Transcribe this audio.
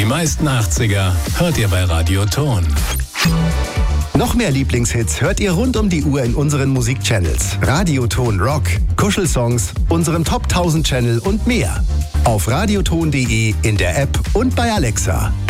Die meisten 80er hört ihr bei Radioton. Noch mehr Lieblingshits hört ihr rund um die Uhr in unseren Musikchannels. Radioton Rock, Kuschelsongs, unserem Top 1000 Channel und mehr. Auf radioton.de, in der App und bei Alexa.